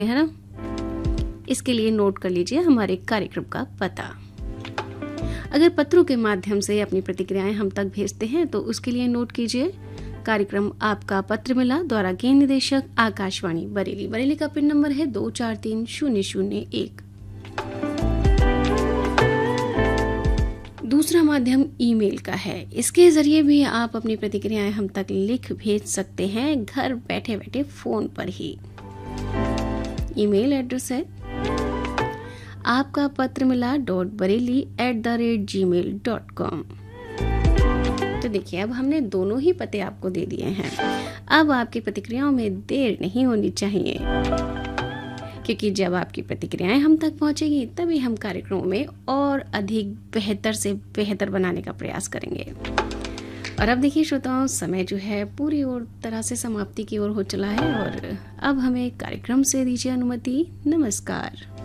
है ना। इसके लिए नोट कर लीजिए हमारे कार्यक्रम का पता। अगर पत्रों के माध्यम से अपनी प्रतिक्रियाएं हम तक भेजते हैं तो उसके लिए नोट कीजिए कार्यक्रम आपका पत्र मिला द्वारा केंद्र निदेशक आकाशवाणी बरेली। बरेली का पिन नंबर है 243001। दूसरा माध्यम ईमेल का है। इसके जरिए भी आप अपनी प्रतिक्रियाएं हम तक लिख भेज सकते हैं घर बैठे बैठे फोन पर ही। ईमेल एड्रेस है आपका पत्र मिला .bareilly@gmail.com। तो देखिए अब हमने दोनों ही पते आपको दे दिए हैं। अब आपकी प्रतिक्रियाओं में देर नहीं होनी चाहिए, क्योंकि जब आपकी प्रतिक्रियाएं हम तक पहुंचेगी तभी हम कार्यक्रमों में और अधिक बेहतर से बेहतर बनाने का प्रयास करेंगे। और अब देखिए श्रोताओं, समय जो है पूरी ओर तरह से समाप्ति की ओर हो चला है और अब हमें कार्यक्रम से दीजिए अनुमति। नमस्कार।